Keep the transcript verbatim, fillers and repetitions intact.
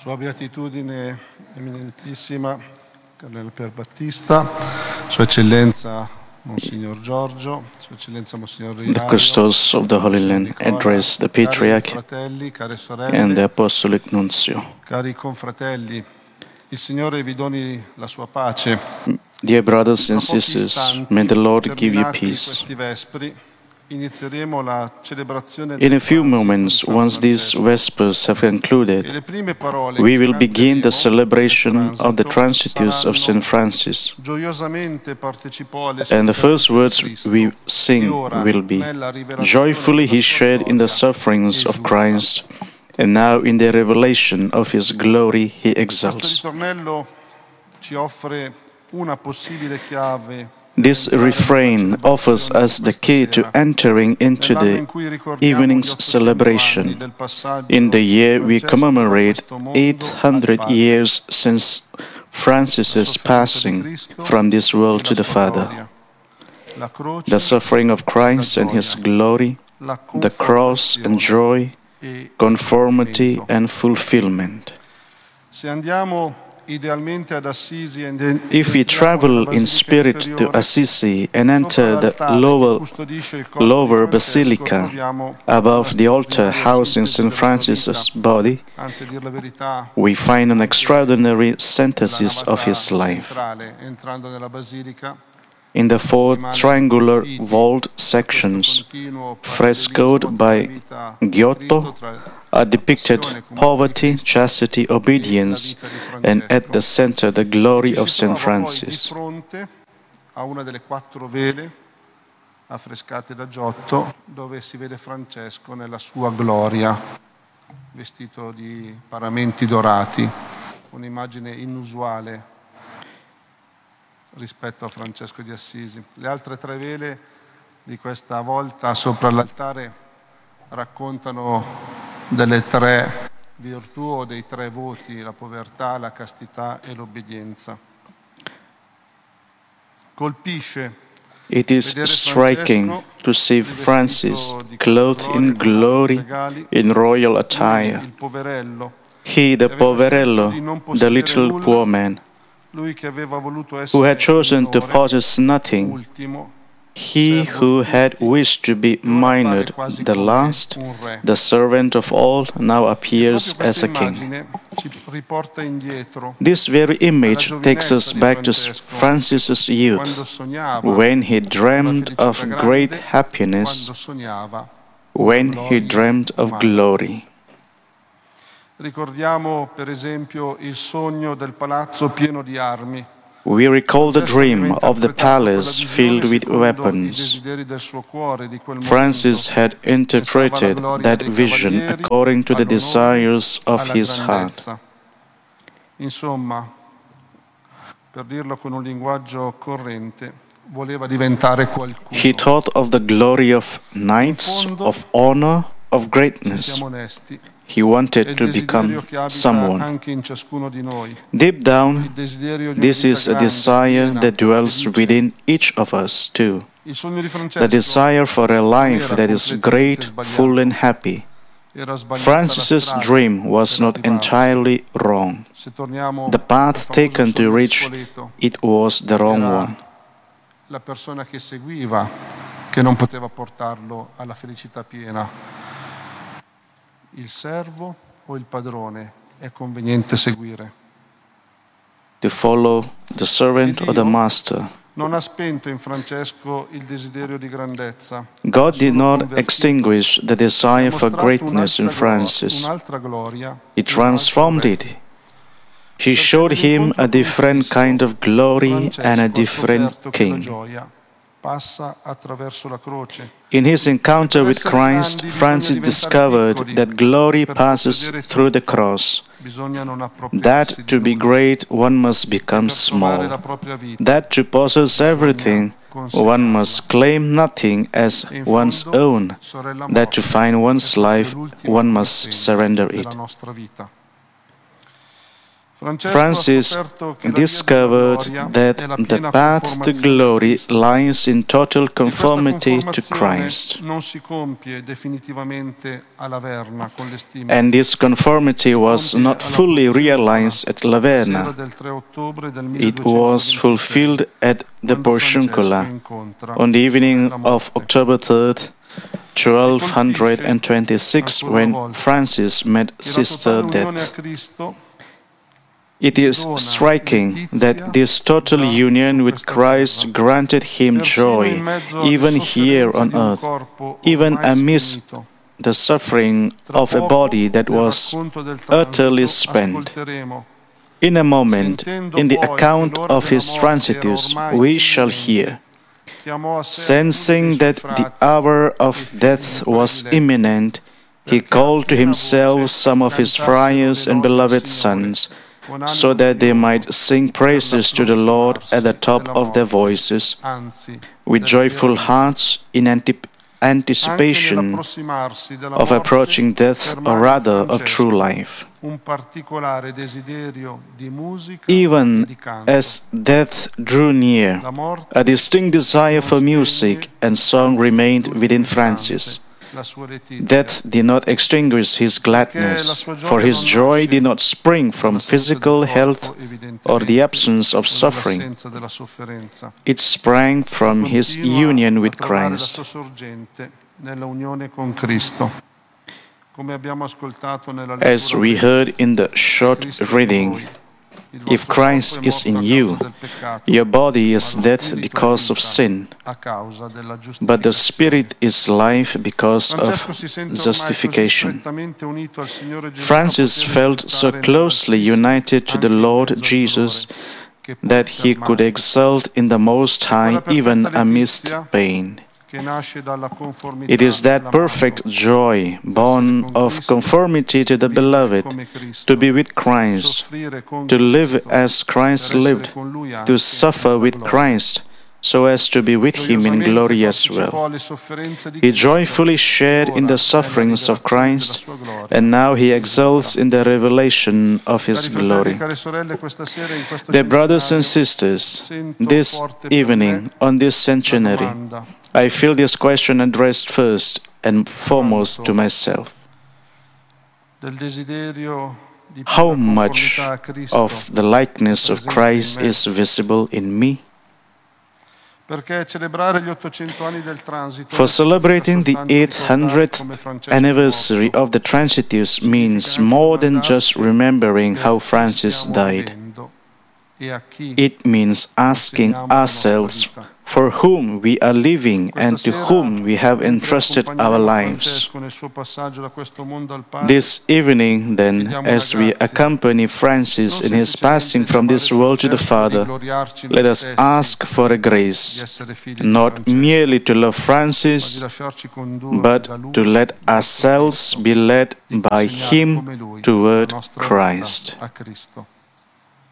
Sua Beatitudine Eminentissima Cardinale Pier Battista, Sua Eccellenza Monsignor Giorgio, Sua Eccellenza Monsignor The Riario, Custodians of the Holy Land address the cari Patriarch fratelli, care and sorelle, the Apostolic Nuncio. cari confratelli, il Signore vi doni la sua pace. Dear brothers and Tra pochi sisters, istanti, may the Lord give you terminati peace. questi vespri, inizieremo la celebrazione In a del few transito di moments, San once these Francesco. Vespers have E concluded, le prime parole we che will begin the canteremo celebration nel of the transito Transitus of Saint saranno: Francis, gioiosamente partecipò alle and the first sofferenze di words Cristo, we e sing ora, will be, nella rivelazione joyfully della he sua shared in the gloria, sufferings of esulta. Christ, and now in the revelation of his glory he Questo exalts. ritornello ci offre una possibile chiave This refrain offers us the key to entering into the evening's celebration in the year we commemorate eight hundred years since Francis's passing from this world to the Father. The suffering of Christ and his glory, the cross and joy, conformity and fulfillment. Se andiamo idealmente ad Assisi e If we travel in spirit to Assisi and enter the lower, lower basilica above the altar housing Saint Francis's body, anzi a dir la verità, we find an extraordinary synthesis of his life. centrale, entrando nella basilica, In the four triangular vault sections, frescoed by Giotto, are depicted poverty, chastity, obedience, and at the center the glory of Saint Francis. Di fronte a una delle quattro vele affrescate da Giotto, dove si vede Francesco nella sua gloria, vestito di paramenti dorati, un'immagine inusuale rispetto a Francesco di Assisi. Le altre tre vele di questa volta sopra l'altare raccontano delle tre virtù o dei tre voti: la povertà, la castità e l'obbedienza. Colpisce It is striking to see Francis clothed in glory, in royal attire. il poverello, He, the poverello, the little poor man, lui che aveva voluto who had essere chosen to minore, possess nothing, ultimo, he who had wished to be minored, the last, the servant of all, now appears as a king. ci riporta indietro This very image takes us back to Francis's quando youth, sognava, when he dreamed of great happiness, quando sognava. when he dreamed of glory. Ricordiamo per esempio il sogno del palazzo pieno di armi. We recall the dream of the palace filled with weapons. Francis had interpreted that vision according to the desires of his heart. Insomma, per dirlo con un linguaggio corrente, voleva diventare qualcuno. He thought of the glory of knights, of honor, of greatness. Siamo onesti. He wanted to become someone. Anche in ciascuno di noi. Deep down, Il desiderio di una this vita is a grande, desire piena, that dwells felice. within each of us too. Il sogno di The Francesco desire for a life that is great, full and happy. era sbagliata la Francis's strada dream was per not arrivarci. entirely wrong. Se torniamo The al path famoso taken to sogno di reach Spoleto, it was the wrong era one. la persona che seguiva che non poteva portarlo alla felicità piena. Il servo o il padrone è conveniente seguire. To follow the servant or the master. Non ha spento in Francesco il desiderio di grandezza. God did Solo not convertito. extinguish the desire Ha for mostrato greatness in un'altra glo- Francis. un'altra gloria, He un transformed altro it. He showed him a different kind of glory and a different king. Passa attraverso la croce. In his encounter with Christ, Francis discovered that glory passes through the cross, Bisogna non that to be great one must become small, that to possess everything one must claim nothing as one's own, that to find one's life one must surrender it. Francis discovered that the path to glory lies in total conformity to Christ. And this conformity was not fully realized at Laverna. It was fulfilled at the Porciuncula on the evening of October third, twelve twenty-six, when Francis met Sister Death. It is striking that this total union with Christ granted him joy, even here on earth, even amidst the suffering of a body that was utterly spent. In a moment, in the account of his Transitus, we shall hear, sensing that the hour of death was imminent, he called to himself some of his friars and beloved sons, so that they might sing praises to the Lord at the top of their voices, with joyful hearts in antip- anticipation of approaching death, or rather of true life. Even as death drew near, a distinct desire for music and song remained within Francis. Death did not extinguish his gladness, for his joy did not spring from physical health or the absence of suffering. It sprang from his union with Christ. As we heard in the short reading, if Christ is in you, your body is death because of sin, but the spirit is life because of justification. Francis felt so closely united to the Lord Jesus that he could exult in the Most High even amidst pain. It is that perfect joy, born of conformity to the Beloved, to be with Christ, to live as Christ lived, to suffer with Christ, so as to be with Him in glory as well. He joyfully shared in the sufferings of Christ, and now he exults in the revelation of His glory. Dear brothers and sisters, this evening, on this centenary, I feel this question addressed first and foremost to myself. How much of the likeness of Christ is visible in me? For celebrating the eight hundredth anniversary of the Transitus means more than just remembering how Francis died. It means asking ourselves for whom we are living and to whom we have entrusted our lives. This evening, then, as we accompany Francis in his passing from this world to the Father, let us ask for a grace, not merely to love Francis, but to let ourselves be led by him toward Christ.